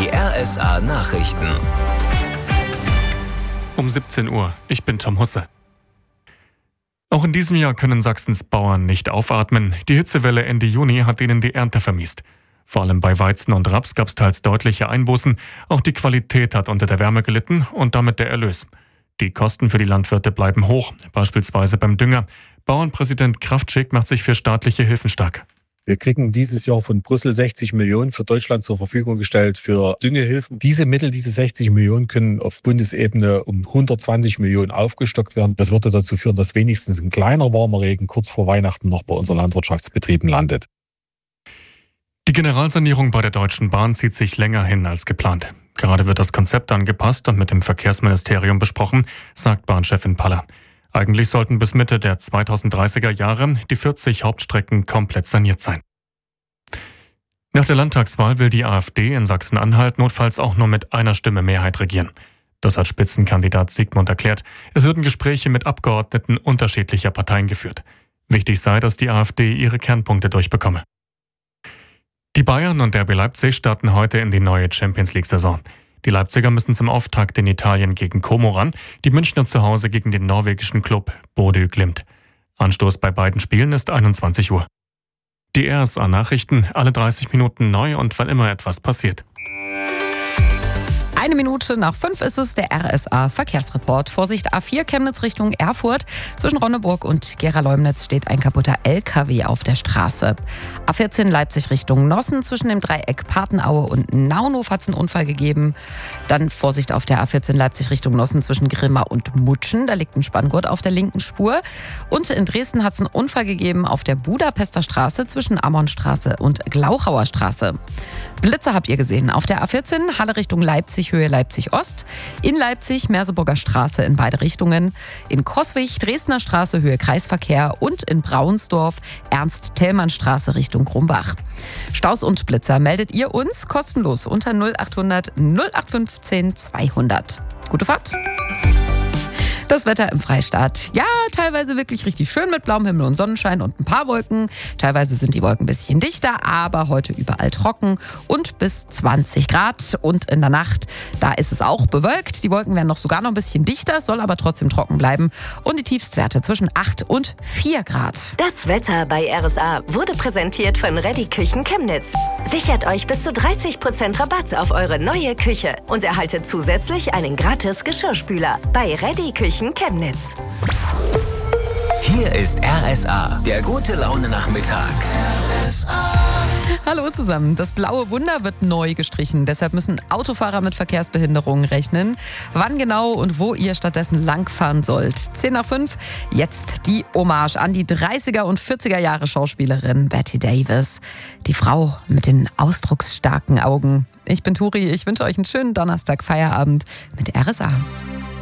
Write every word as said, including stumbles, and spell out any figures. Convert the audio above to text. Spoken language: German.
Die R S A Nachrichten. Um siebzehn Uhr. Ich bin Tom Husse. Auch in diesem Jahr können Sachsens Bauern nicht aufatmen. Die Hitzewelle Ende Juni hat ihnen die Ernte vermiest. Vor allem bei Weizen und Raps gab es teils deutliche Einbußen. Auch die Qualität hat unter der Wärme gelitten und damit der Erlös. Die Kosten für die Landwirte bleiben hoch, beispielsweise beim Dünger. Bauernpräsident Kraftschick macht sich für staatliche Hilfen stark. Wir kriegen dieses Jahr von Brüssel sechzig Millionen für Deutschland zur Verfügung gestellt für Düngehilfen. Diese Mittel, diese sechzig Millionen, können auf Bundesebene um hundertzwanzig Millionen aufgestockt werden. Das würde dazu führen, dass wenigstens ein kleiner warmer Regen kurz vor Weihnachten noch bei unseren Landwirtschaftsbetrieben landet. Die Generalsanierung bei der Deutschen Bahn zieht sich länger hin als geplant. Gerade wird das Konzept angepasst und mit dem Verkehrsministerium besprochen, sagt Bahnchefin Paller. Eigentlich sollten bis Mitte der zweitausenddreißiger Jahre die vierzig Hauptstrecken komplett saniert sein. Nach der Landtagswahl will die AfD in Sachsen-Anhalt notfalls auch nur mit einer Stimme Mehrheit regieren. Das hat Spitzenkandidat Sigmund erklärt. Es würden Gespräche mit Abgeordneten unterschiedlicher Parteien geführt. Wichtig sei, dass die AfD ihre Kernpunkte durchbekomme. Die Bayern und R B Leipzig starten heute in die neue Champions-League-Saison. Die Leipziger müssen zum Auftakt in Italien gegen Como ran, die Münchner zu Hause gegen den norwegischen Klub Bodø Glimt. Anstoß bei beiden Spielen ist einundzwanzig Uhr. Die R S A-Nachrichten, alle dreißig Minuten neu und wann immer etwas passiert. Eine Minute nach fünf ist es, der R S A-Verkehrsreport. Vorsicht, A vier Chemnitz Richtung Erfurt. Zwischen Ronneburg und Gera-Leumnitz steht ein kaputter L K W auf der Straße. A vierzehn Leipzig Richtung Nossen. Zwischen dem Dreieck Patenaue und Naunhof hat es einen Unfall gegeben. Dann Vorsicht auf der A vierzehn Leipzig Richtung Nossen zwischen Grimma und Mutschen. Da liegt ein Spanngurt auf der linken Spur. Und in Dresden hat es einen Unfall gegeben auf der Budapester Straße zwischen Ammonstraße und Glauchauer Straße. Blitzer habt ihr gesehen. Auf der A vierzehn Halle Richtung Leipzig, Höhe Leipzig-Ost. In Leipzig Merseburger Straße in beide Richtungen. In Coswig Dresdner Straße, Höhe Kreisverkehr. Und in Braunsdorf Ernst-Thälmann-Straße Richtung Grumbach. Staus und Blitzer meldet ihr uns kostenlos unter null achthundert null acht fünfzehn zweihundert. Gute Fahrt! Das Wetter im Freistaat. Ja, teilweise wirklich richtig schön mit blauem Himmel und Sonnenschein und ein paar Wolken. Teilweise sind die Wolken ein bisschen dichter, aber heute überall trocken und bis zwanzig Grad. Und in der Nacht, da ist es auch bewölkt. Die Wolken werden noch sogar noch ein bisschen dichter, soll aber trotzdem trocken bleiben. Und die Tiefstwerte zwischen acht und vier Grad. Das Wetter bei R S A wurde präsentiert von Reddy Küchen Chemnitz. Sichert euch bis zu dreißig Prozent Rabatt auf eure neue Küche und erhaltet zusätzlich einen gratis Geschirrspüler bei Reddy Küchen Chemnitz. Hier ist R S A, der gute Laune-Nachmittag. R S A. Hallo zusammen. Das blaue Wunder wird neu gestrichen. Deshalb müssen Autofahrer mit Verkehrsbehinderungen rechnen. Wann genau und wo ihr stattdessen langfahren sollt. zehn nach fünf. Jetzt die Hommage an die dreißiger und vierziger Jahre Schauspielerin Bette Davis. Die Frau mit den ausdrucksstarken Augen. Ich bin Turi. Ich wünsche euch einen schönen Donnerstag Feierabend mit R S A.